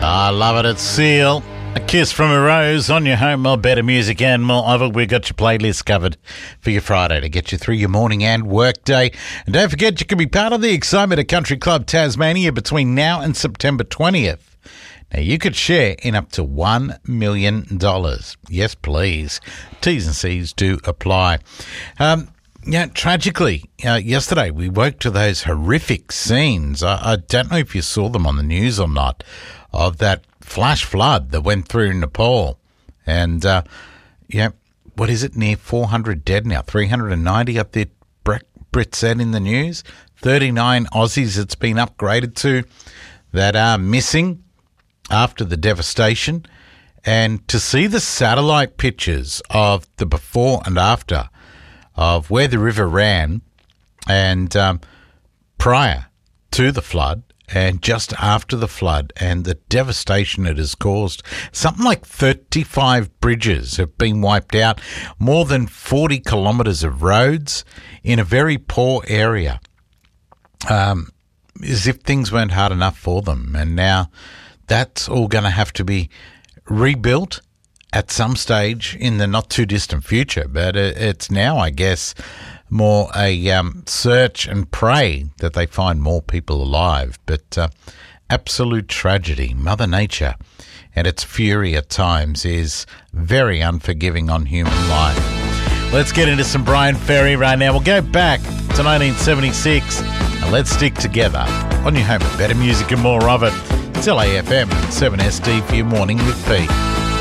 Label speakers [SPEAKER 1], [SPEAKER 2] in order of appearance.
[SPEAKER 1] I love it. It's Seal. A kiss from a rose on your home of better music and more of it. We've got your playlist covered for your Friday to get you through your morning and work day. And don't forget, you can be part of the excitement at Country Club Tasmania between now and September 20th. Now, you could share in up to $1 million. Yes, please. T's and C's do apply. Tragically, yesterday we woke to those horrific scenes. I don't know if you saw them on the news or not, of that flash flood that went through Nepal. And, what is it, near 400 dead now, 390 up there, Brit said in the news. 39 Aussies it's been upgraded to that are missing after the devastation. And to see the satellite pictures of the before and after of where the river ran and prior to the flood and just after the flood and the devastation it has caused. Something like 35 bridges have been wiped out, more than 40 kilometres of roads in a very poor area, as if things weren't hard enough for them. And now that's all going to have to be rebuilt at some stage in the not-too-distant future. But it's now, I guess, more a search and pray that they find more people alive. But absolute tragedy. Mother Nature and its fury at times is very unforgiving on human life. Let's get into some Brian Ferry right now. We'll go back to 1976 and let's stick together on your home of better music and more of it. It's LAFM 7SD for your morning with Pete.